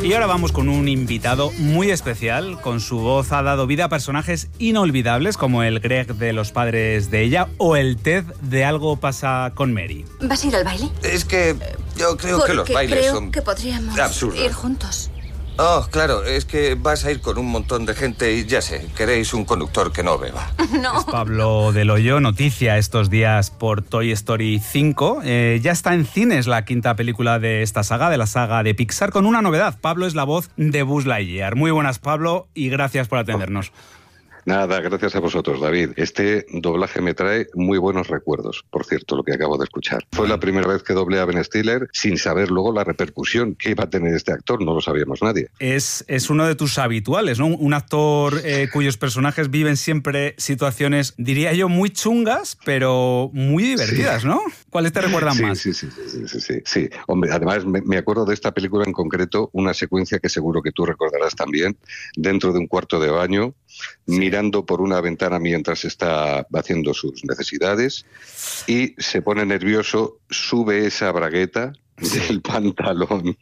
Y ahora vamos con un invitado muy especial. Con su voz ha dado vida a personajes inolvidables como el Greg de Los padres de ella o el Ted de Algo pasa con Mary. ¿Vas a ir al baile? Es que yo creo que los bailes son... Creo que podríamos absurdos. ir juntos. Oh, claro, es que vas a ir con un montón de gente y ya sé, queréis un conductor que no beba. No. Es Pablo Del Hoyo, noticia estos días por Toy Story 5. Ya está en cines la quinta película de esta saga, de la saga de Pixar, con una novedad. Pablo es la voz de Buzz Lightyear. Muy buenas, Pablo, y gracias por atendernos. Nada, gracias a vosotros, David. Este doblaje me trae muy buenos recuerdos, por cierto, lo que acabo de escuchar. Fue la primera vez que doblé a Ben Stiller sin saber luego la repercusión que iba a tener este actor, no lo sabíamos nadie. Es uno de tus habituales, ¿no? Un actor cuyos personajes viven siempre situaciones, diría yo, muy chungas, pero muy divertidas, sí. ¿No? ¿Cuáles te recuerdan más? Sí. Hombre, además me acuerdo de esta película en concreto, una secuencia que seguro que tú recordarás también, dentro de un cuarto de baño, sí. Mirando por una ventana mientras está haciendo sus necesidades y se pone nervioso, sube esa bragueta del pantalón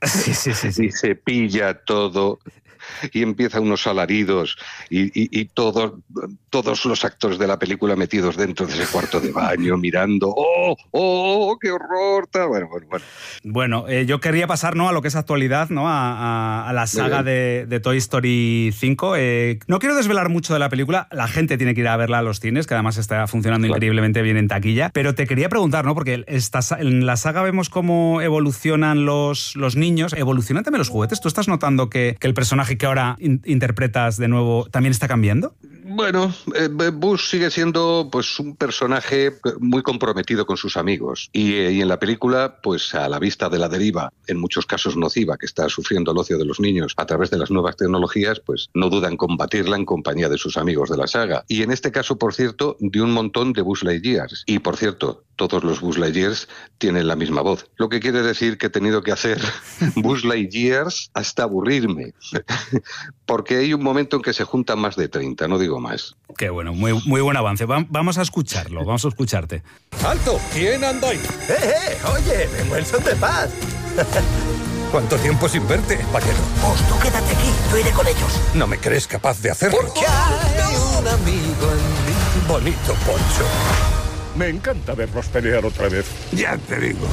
y se pilla todo y empieza unos alaridos y todos los actores de la película metidos dentro de ese cuarto de baño mirando ¡oh, qué horror! Bueno, yo querría pasar, ¿no?, a lo que es actualidad, ¿no?, a la saga de Toy Story 5. No quiero desvelar mucho de la película, la gente tiene que ir a verla a los cines, que además está funcionando increíblemente bien en taquilla, pero te quería preguntar, ¿no?, porque en la saga vemos cómo evolucionan los niños. ¿Evolucionan también los juguetes? ¿Tú estás notando que el personaje que ahora interpretas de nuevo también está cambiando? Bueno, Buzz sigue siendo pues un personaje muy comprometido con sus amigos y en la película, pues a la vista de la deriva, en muchos casos nociva, que está sufriendo el ocio de los niños a través de las nuevas tecnologías, pues no duda en combatirla en compañía de sus amigos de la saga. Y en este caso, por cierto, de un montón de Buzz Lightyears. Y por cierto, todos los Buzz Lightyears tienen la misma voz. Lo que quiere decir que he tenido que hacer Buzz Lightyears hasta aburrirme. Porque hay un momento en que se juntan más de 30, no digo más. Qué bueno, muy buen avance. Vamos a escucharlo, vamos a escucharte. ¡Alto! ¿Quién anda ahí? Oye, vengo en son de paz. ¿Cuánto tiempo sin verte, vaquero? Pues tú quédate aquí, yo iré con ellos. ¿No me crees capaz de hacerlo? Porque hay un amigo en mí. Bonito poncho. Me encanta verlos pelear otra vez. Ya te digo.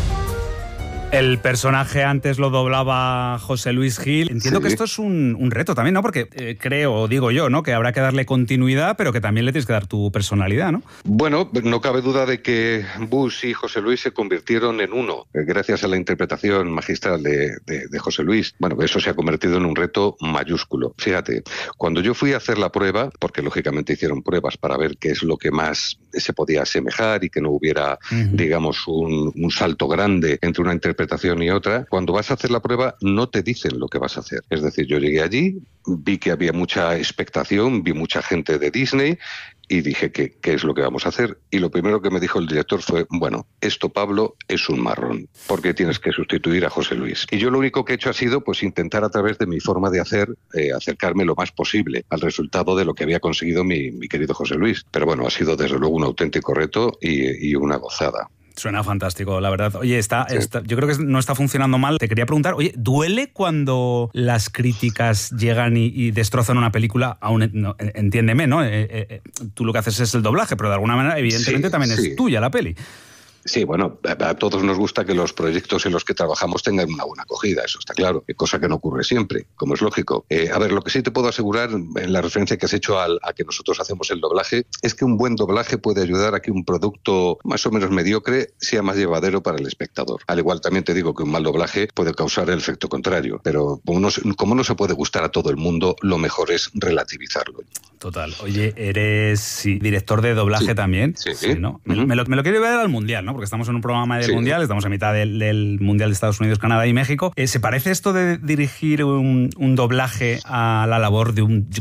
El personaje antes lo doblaba José Luis Gil. Entiendo que esto es un reto también, ¿no? Porque creo, digo yo, ¿no?, que habrá que darle continuidad, pero que también le tienes que dar tu personalidad, ¿no? Bueno, no cabe duda de que Buzz y José Luis se convirtieron en uno, gracias a la interpretación magistral de José Luis. Bueno, eso se ha convertido en un reto mayúsculo. Fíjate, cuando yo fui a hacer la prueba, porque lógicamente hicieron pruebas para ver qué es lo que más se podía asemejar y que no hubiera, digamos, un salto grande entre una interpretación y otra, cuando vas a hacer la prueba no te dicen lo que vas a hacer. Es decir, yo llegué allí, vi que había mucha expectación, vi mucha gente de Disney y dije, ¿qué es lo que vamos a hacer? Y lo primero que me dijo el director fue, bueno, esto, Pablo, es un marrón, porque tienes que sustituir a José Luis. Y yo lo único que he hecho ha sido pues intentar a través de mi forma de hacer, acercarme lo más posible al resultado de lo que había conseguido mi querido José Luis. Pero bueno, ha sido desde luego un auténtico reto y una gozada. Suena fantástico, la verdad. Oye, yo creo que no está funcionando mal. Te quería preguntar, oye, ¿duele cuando las críticas llegan y destrozan una película? Entiéndeme, ¿no? Tú lo que haces es el doblaje, pero de alguna manera, evidentemente, también es tuya la peli. Sí, bueno, a todos nos gusta que los proyectos en los que trabajamos tengan una buena acogida, eso está claro, cosa que no ocurre siempre, como es lógico. A ver, lo que sí te puedo asegurar, en la referencia que has hecho a que nosotros hacemos el doblaje, es que un buen doblaje puede ayudar a que un producto más o menos mediocre sea más llevadero para el espectador. Al igual también te digo que un mal doblaje puede causar el efecto contrario, pero como no se puede gustar a todo el mundo, lo mejor es relativizarlo. Total. Oye, eres director de doblaje también. Sí, ¿no? Me lo quiero llevar al Mundial, ¿no? Porque estamos en un programa del Mundial, estamos a mitad del Mundial de Estados Unidos, Canadá y México. ¿Se parece esto de dirigir un doblaje a la labor de un